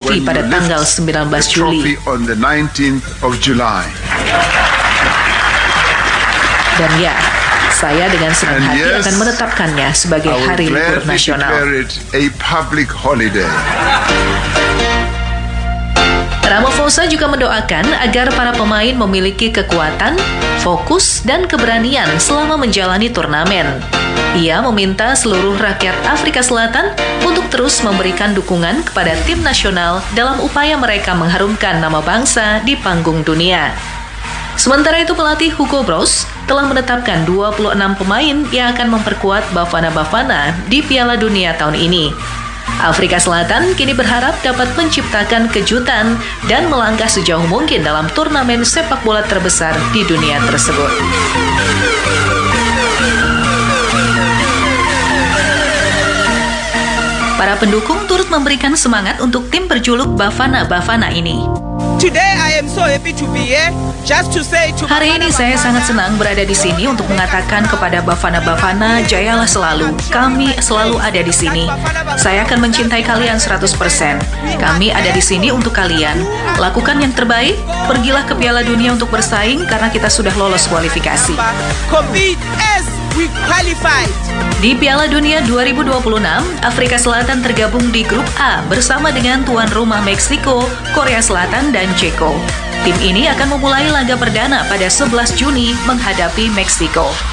nanti pada tanggal 19 Juli. Dan ya, saya dengan senang hati akan menetapkannya sebagai hari libur nasional. Ramaphosa juga mendoakan agar para pemain memiliki kekuatan, fokus, dan keberanian selama menjalani turnamen. Ia meminta seluruh rakyat Afrika Selatan untuk terus memberikan dukungan kepada tim nasional dalam upaya mereka mengharumkan nama bangsa di panggung dunia. Sementara itu, pelatih Hugo Broos telah menetapkan 26 pemain yang akan memperkuat Bafana di Piala Dunia tahun ini. Afrika Selatan kini berharap dapat menciptakan kejutan dan melangkah sejauh mungkin dalam turnamen sepak bola terbesar di dunia tersebut. Para pendukung turut memberikan semangat untuk tim berjuluk Bafana ini. Hari ini saya sangat senang berada di sini untuk mengatakan kepada Bafana, jayalah selalu. Kami selalu ada di sini. Saya akan mencintai kalian 100%. Kami ada di sini untuk kalian. Lakukan yang terbaik. Pergilah ke Piala Dunia untuk bersaing karena kita sudah lolos kualifikasi. Di Piala Dunia 2026, Afrika Selatan tergabung di grup A bersama dengan tuan rumah Meksiko, Korea Selatan, dan Ceko. Tim ini akan memulai laga perdana pada 11 Juni menghadapi Meksiko.